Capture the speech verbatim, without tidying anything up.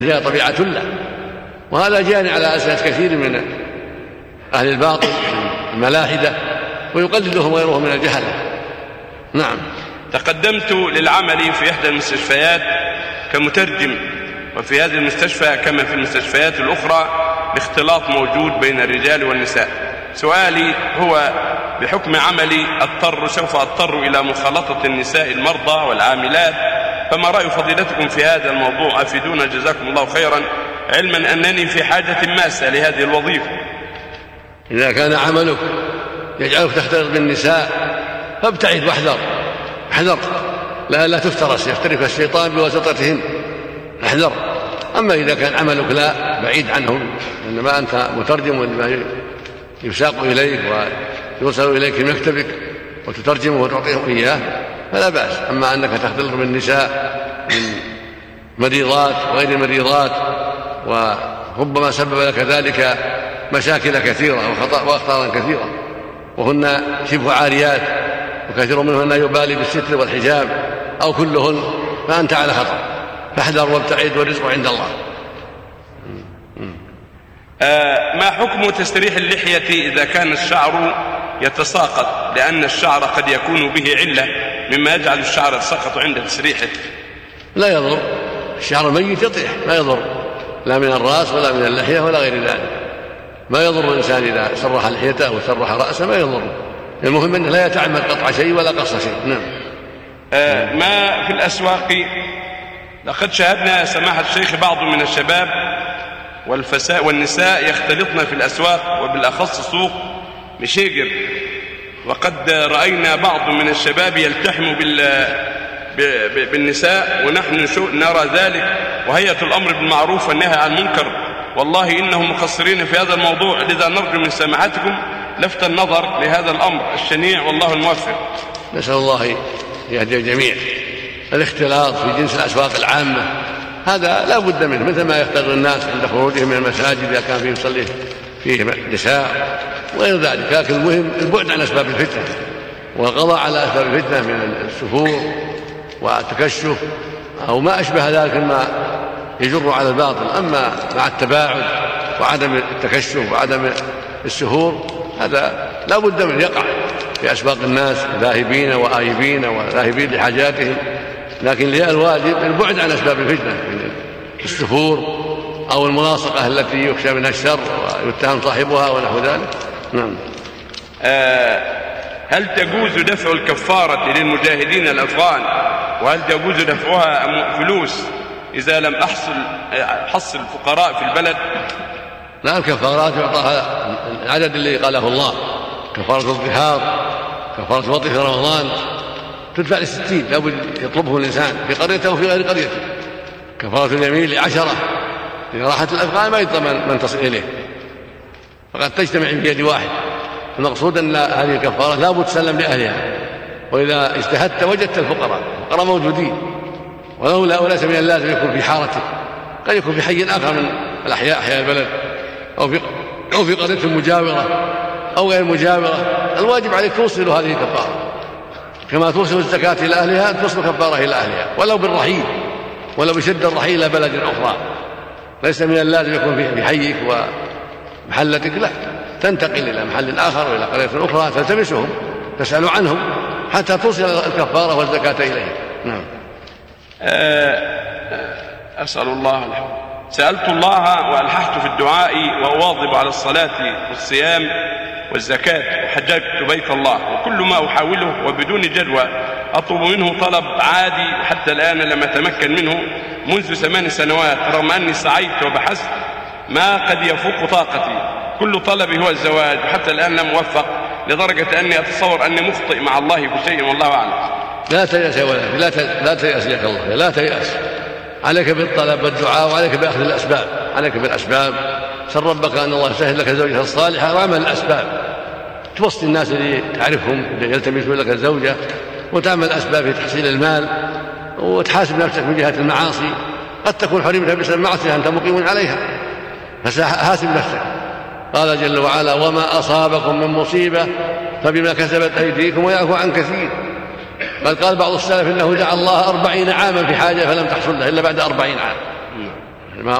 هي طبيعة له، وهذا جاري على أساس كثير من أهل الباطل الملاحدة ويقلدهم غيرهم من الجهلة. نعم. تقدمت للعمل في إحدى المستشفيات كمترجم، وفي هذه المستشفى كما في المستشفيات الأخرى الاختلاط موجود بين الرجال والنساء. سؤالي هو بحكم عملي أضطر سوف أضطر إلى مخالطة النساء المرضى والعاملات، فما رأي فضيلتكم في هذا الموضوع؟ أفيدونا جزاكم الله خيرا، علما أنني في حاجة ماسة لهذه الوظيفة. إذا كان عملك يجعلك تختلط بالنساء فابتعد واحذر احذر لا لا تفترس، يفترك الشيطان بواسطتهن، احذر. أما إذا كان عملك لا بعيد عنهم، إنما أنت مترجم ولما يساق إليك ويوصل إليك مكتبك وتترجمه وتعطيهم إياه فلا بأس. أما أنك تختلط بالنساء من مريضات وغير مريضات وربما سبب لك ذلك مشاكل كثيرة وأخطارا كثيرة، وهن شبه عاريات وكثير منهن لا يبالي بالستر والحجاب أو كلهن، فأنت على خطر، فاحذر وابتعد، والرزق عند الله. آه ما حكم تسريح اللحية إذا كان الشعر يتساقط؟ لأن الشعر قد يكون به علة مما يجعل الشعر يتساقط عند تسريحه. لا يضر، الشعر الميت يطيح، لا يضر لا من الرأس ولا من اللحية ولا غير ذلك، ما يضر الإنسان إذا سرح لحيته أو سرح رأسه، ما يضر. المهم أنه لا يتعمد قطع شيء ولا قص شيء. نعم. آه ما في الأسواق لقد شاهدنا سماحة الشيخ بعض من الشباب والفساء والنساء يختلطن في الأسواق وبالأخص سوق مشيقر، وقد رأينا بعض من الشباب يلتحم بال بالنساء ونحن نرى ذلك، وهيئة الأمر بالمعروف والنهي عن المنكر والله إنهم مقصرين في هذا الموضوع، لذا نرجو من سماحتكم لفت النظر لهذا الأمر الشنيع والله الموفق. نسأل الله يهدي الجميع. الاختلاط في جنس الأسواق العامة هذا لا بد منه، مثل ما يختلط الناس عند خروجهم من المساجد إذا كان فيه يصلي فيه نساء وغير ذلك، لكن المهم البعد عن أسباب الفتنة والقضاء على أسباب الفتنة من السفور والتكشف أو ما أشبه ذلك مما يجر على الباطل. أما مع التباعد وعدم التكشف وعدم السهور هذا لا بد من يقع في أسواق الناس ذاهبين وآيبين وذاهبين لحاجاتهم، لكن الواجب البعد عن أسباب الفتنة من السفور أو الملاصقة التي يخشى منها الشر ويتهم صاحبها ونحو ذلك. نعم. آه هل تجوز دفع الكفارة للمجاهدين الأفغان؟ وهل تجوز دفعها فلوس إذا لم أحصل حصل الفقراء في البلد؟ لا، الكفارات يعطاها العدد اللي قاله الله، كفارة الظهار، كفارة وطئ في رمضان تدفع لستين، لابد يطلبه الإنسان في قريته وفي غير قريته. كفارة اليمين لعشرة، إذا راحت الأفغان ما يضمن من تصل إليه، فقد تجتمع بيد واحد. المقصود أن هذه الكفارة لا بد تسلم لأهلها، وإذا اجتهدت وجدت الفقراء الفقراء موجودين، ولولا وليس من اللازم يكون في حارته، قد يكون في حي آخر من الأحياء أحياء البلد أو في أو في قرية مجاورة أو غير مجاورة. الواجب عليك توصل هذه الكفارة كما توصل الزكاة إلى أهلها، توصل كفارة إلى أهلها، ولو بالرحيل، ولو بشد الرحيل إلى بلد أخرى. ليس من اللازم يكون في حيك ومحلتك، لا، تنتقل إلى محل آخر وإلى قرية أخرى تلتمسهم تسأل عنهم حتى توصل الكفارة والزكاة إليهم. نعم. أسأل الله الحمد. سألت الله وألححت في الدعاء وأواظب على الصلاة والصيام والزكاة وحججت بيت الله، وكل ما أحاوله وبدون جدوى أطلب منه طلب عادي حتى الآن لم أتمكن منه منذ ثمان سنوات، رغم أني سعيت وبحثت ما قد يفوق طاقتي. كل طلبي هو الزواج، وحتى الآن لم أوفق، لدرجة أني أتصور أني مخطئ مع الله في شيء والله أعلم. لا تيأس يا ولد، لا لا تيأس يا الله، لا تيأس. عليك بالطلب والدعاء، وعليك بأخذ الأسباب، عليك بالأسباب. سل ربك أن الله يسهل لك زوجة الصالحة، وعمل الأسباب، توصي الناس اللي تعرفهم اللي يلتمسون لك الزوجة، وتعمل أسباب في تحصيل المال، وتحاسب نفسك من جهة المعاصي. قد تكون حرمتها بسبب المعصية أنت مقيم عليها، فحاسب نفسك. قال جل وعلا: وما أصابكم من مصيبة فبما كسبت أيديكم ويعفو عن كثير. بل قال بعض السلف إنه دعا الله أربعين عاما في حاجة فلم تحصل له إلا بعد أربعين عام.